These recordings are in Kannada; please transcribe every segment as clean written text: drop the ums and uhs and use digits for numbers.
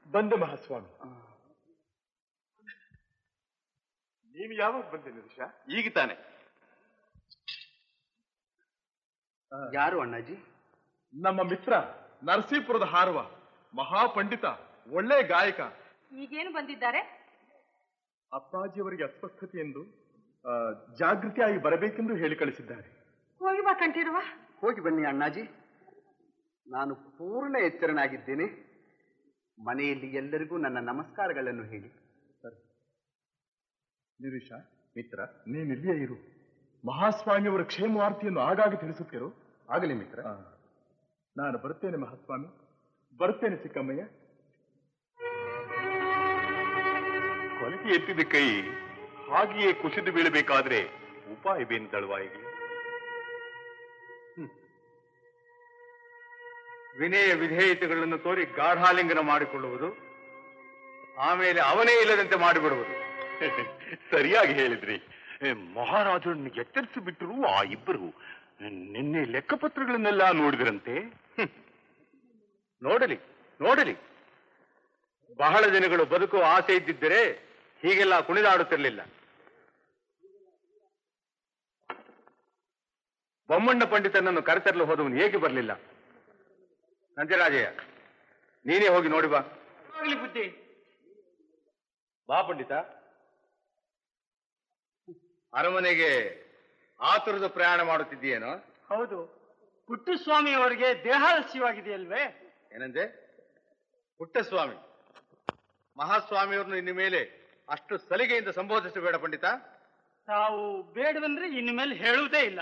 ಬಂದೆ ಮಹಾಸ್ವಾಮಿ. ನೀನು ಯಾವಾಗ ಬಂದೆ ನಿರೀಶ? ಈಗ ತಾನೆ. ಯಾರು ಅಣ್ಣಾಜಿ? ನಮ್ಮ ಮಿತ್ರ ನರಸೀಪುರದ ಹಾರುವ ಮಹಾಪಂಡಿತ, ಒಳ್ಳೆ ಗಾಯಕ. ಈಗೇನು ಬಂದಿದ್ದಾರೆ? ಅಪ್ಪಾಜಿಯವರಿಗೆ ಅಸ್ವಸ್ಥತೆ ಎಂದು ಜಾಗೃತಿಯಾಗಿ ಬರಬೇಕೆಂದು ಹೇಳಿ ಕಳಿಸಿದ್ದಾರೆ. ಹೋಗಿ ಬಾ ಕಂಠೀರವ. ಹೋಗಿ ಬನ್ನಿ ಅಣ್ಣಾಜಿ. ನಾನು ಪೂರ್ಣ ಎಚ್ಚರನಾಗಿದ್ದೇನೆ. ಮನೆಯಲ್ಲಿ ಎಲ್ಲರಿಗೂ ನನ್ನ ನಮಸ್ಕಾರಗಳನ್ನು ಹೇಳಿ. ನಿರೀಶ ಮಿತ್ರ, ನೀನಿಲ್ಲಿಯೇ ಇರು. ಮಹಾಸ್ವಾಮಿಯವರ ಕ್ಷೇಮವಾರ್ತೆಯನ್ನು ಆಗಾಗ ತಿಳಿಸುತ್ತಿರು. ಆಗಲಿ ಮಿತ್ರ. ನಾನು ಬರುತ್ತೇನೆ ಮಹಾಸ್ವಾಮಿ. ಬರುತ್ತೇನೆ ಚಿಕ್ಕಮ್ಮಯ್ಯ. ಕೊನೆಗೆ ಎತ್ತಿದ ಕೈ ಹಾಗೆಯೇ ಕುಸಿದು ಬೀಳಬೇಕಾದ್ರೆ ಉಪಾಯವೇನು ದಳವಾಯಿಗೆ? ವಿನಯ ವಿಧೇಯತೆಗಳನ್ನು ತೋರಿ ಗಾಢಾಲಿಂಗನ ಮಾಡಿಕೊಳ್ಳುವುದು, ಆಮೇಲೆ ಅವನೇ ಇಲ್ಲದಂತೆ ಮಾಡಿಬಿಡುವುದು. ಸರಿಯಾಗಿ ಹೇಳಿದ್ರಿ. ಮಹಾರಾಜರನ್ನು ಎಚ್ಚರಿಸಿ ಬಿಟ್ಟರು ಆ ಇಬ್ಬರು. ನಿನ್ನೆ ಲೆಕ್ಕಪತ್ರಗಳನ್ನೆಲ್ಲ ನೋಡಿದ್ರಂತೆ. ನೋಡಲಿ ನೋಡಲಿ, ಬಹಳ ದಿನಗಳು ಬದುಕುವ ಆಸೆ ಇದ್ದಿದ್ದರೆ ಹೀಗೆಲ್ಲ ಕುಣಿದಾಡುತ್ತಿರಲಿಲ್ಲ. ಬೊಮ್ಮಣ್ಣ ಪಂಡಿತನನ್ನು ಕರೆತರಲು ಹೋದವನು ಏಕೆ ಬರಲಿಲ್ಲ? ನಂಜರಾಜಯ್ಯ, ನೀನೇ ಹೋಗಿ ನೋಡಿ ಬಾ. ಬುದ್ಧಿ. ಬಾ ಪಂಡಿತ. ಅರಮನೆಗೆ ಆತುರದ ಪ್ರಯಾಣ ಮಾಡುತ್ತಿದ್ದೀಯೇನೋ? ಹೌದು, ಪುಟ್ಟಸ್ವಾಮಿ ಅವರಿಗೆ ದೇಹಾಲಸ್ಯವಾಗಿದೆಯಲ್ವೇ? ಏನಂದೆ? ಪುಟ್ಟಸ್ವಾಮಿ ಮಹಾಸ್ವಾಮಿಯವ್ರನ್ನು ಇನ್ನು ಮೇಲೆ ಅಷ್ಟು ಸಲಿಗೆಯಿಂದ ಸಂಬೋಧಿಸಬೇಡ ಪಂಡಿತ. ತಾವು ಬೇಡವೆಂದ್ರೆ ಇನ್ನು ಮೇಲೆ ಹೇಳುವುದೇ ಇಲ್ಲ.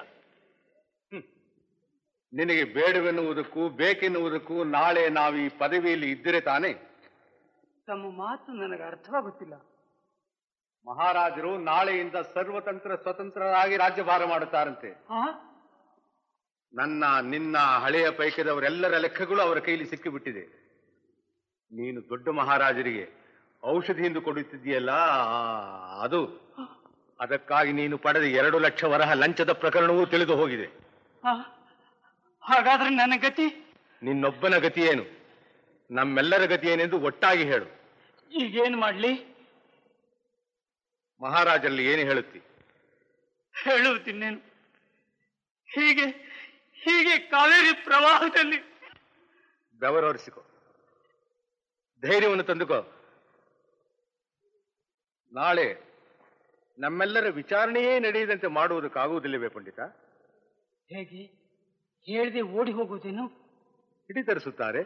ನಿನಗೆ ಬೇಡವೆನ್ನುವುದಕ್ಕೂ ಬೇಕೆನ್ನುವುದಕ್ಕೂ ನಾಳೆ ನಾವು ಈ ಪದವಿಯಲ್ಲಿ ಇದ್ದರೆ ತಾನೆ? ತಮ್ಮ ಮಾತು ನನಗೆ ಅರ್ಥವಾಗುತ್ತಿಲ್ಲ. ಮಹಾರಾಜರು ನಾಳೆಯಿಂದ ಸರ್ವತಂತ್ರ ಸ್ವತಂತ್ರರಾಗಿ ರಾಜ್ಯಭಾರ ಮಾಡುತ್ತಾರಂತೆ. ನನ್ನ ನಿನ್ನ ಹಳೆಯ ಪೈಕದವರೆಲ್ಲರ ಲೆಕ್ಕಗಳು ಅವರ ಕೈಲಿ ಸಿಕ್ಕಿಬಿಟ್ಟಿದೆ. ನೀನು ದೊಡ್ಡ ಮಹಾರಾಜರಿಗೆ ಔಷಧಿಯಿಂದ ಕೊಡುತ್ತಿದ್ದೀಯಲ್ಲ, ಅದಕ್ಕಾಗಿ ನೀನು ಪಡೆದ 2 ಲಕ್ಷ ವರಹ ಲಂಚದ ಪ್ರಕರಣವೂ ತಿಳಿದು ಹೋಗಿದೆ. ಹಾಗಾದ್ರೆ ನನ್ನ ಗತಿ? ನಿನ್ನೊಬ್ಬನ ಗತಿ ಏನು, ನಮ್ಮೆಲ್ಲರ ಗತಿ ಏನೆಂದು ಒಟ್ಟಾಗಿ ಹೇಳು. ಈಗೇನು ಮಾಡ್ಲಿ? ಮಹಾರಾಜರಲ್ಲಿ ಏನು ಹೇಳುತ್ತಿ? ಹೇಳುವುದಿನ್ನೇನು? ಹೀಗೆ ಹೀಗೆ ಕಾವೇರಿ ಪ್ರವಾಹದಲ್ಲಿ ಬೆವರೊರೆಸಿಕೊ, ಧೈರ್ಯವನ್ನು ತಂದುಕೋ. ನಾಳೆ ನಮ್ಮೆಲ್ಲರ ವಿಚಾರಣೆಯೇ ನಡೆಯದಂತೆ ಮಾಡುವುದಕ್ಕಾಗುವುದಿಲ್ಲವೇ ಪಂಡಿತ? ಹೇಗೆ? ಹೇಳದೆ ಓಡಿ ಹೋಗುವುದೇನು? ಹಿಡಿತರಿಸುತ್ತಾರೆ.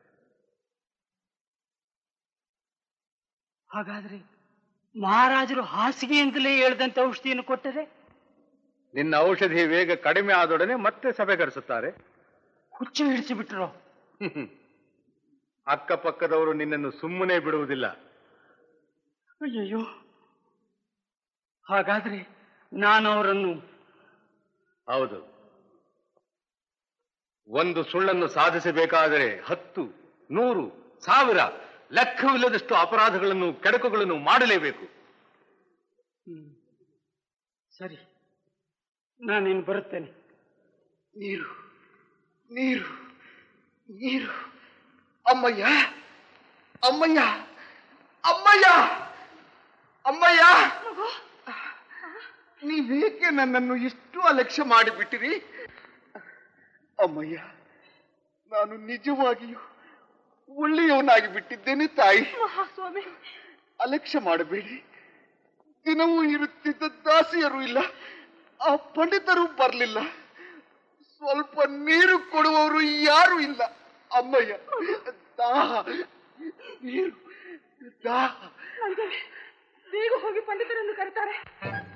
ಹಾಗಾದ್ರೆ ಮಹಾರಾಜರು ಹಾಸಿಗೆಯಿಂದಲೇ ಹೇಳ್ದಂತೆ ಔಷಧಿಯನ್ನು ಕೊಟ್ಟರೆ? ನಿನ್ನ ಔಷಧಿ ವೇಗ ಕಡಿಮೆ ಆದೊಡನೆ ಮತ್ತೆ ಸಭೆ ಕರೆಸುತ್ತಾರೆ. ಹುಚ್ಚು ಹಿಡಿಸಿಬಿಟ್ರು. ಅಕ್ಕಪಕ್ಕದವರು ನಿನ್ನನ್ನು ಸುಮ್ಮನೆ ಬಿಡುವುದಿಲ್ಲ. ಅಯ್ಯಯ್ಯೋ, ಹಾಗಾದ್ರೆ ನಾನು ಅವರನ್ನು... ಹೌದು, ಒಂದು ಸುಳ್ಳನ್ನು ಸಾಧಿಸಬೇಕಾದರೆ 10, 100, 1000 ಲೆಕ್ಕವಿಲ್ಲದಷ್ಟು ಅಪರಾಧಗಳನ್ನು, ಕೆಡಕುಗಳನ್ನು ಮಾಡಲೇಬೇಕು. ಸರಿ, ನಾನೇನು ಬರುತ್ತೇನೆ. ನೀರು ನೀರು ನೀರು. ಅಮ್ಮಯ್ಯ ಅಮ್ಮಯ್ಯ ಅಮ್ಮಯ್ಯ ಅಮ್ಮಯ್ಯ, ನೀವೇಕೆ ನನ್ನನ್ನು ಇಷ್ಟು ಅಲಕ್ಷ್ಯ ಮಾಡಿಬಿಟ್ಟಿರಿ? ಅಮ್ಮಯ್ಯ, ನಾನು ನಿಜವಾಗಿಯೂ ಒಳ್ಳೆಯವನಾಗಿ ಬಿಟ್ಟಿದ್ದೇನೆ ತಾಯಿ. ಮಹಾಸ್ವಾಮಿ, ಅಲಕ್ಷ್ಯ ಮಾಡಬೇಡಿ. ದಿನವೂ ಇರುತ್ತಿದ್ದ ದಾಸಿಯರು ಇಲ್ಲ, ಆ ಪಂಡಿತರು ಬರಲಿಲ್ಲ, ಸ್ವಲ್ಪ ನೀರು ಕೊಡುವವರು ಯಾರು ಇಲ್ಲ. ಅಮ್ಮಯ್ಯ, ದಾಹ, ನೀರು, ದಾಹ. ಬೇಗ ಹೋಗಿ ಪಂಡಿತರನ್ನು ಕರೀತಾರೆ.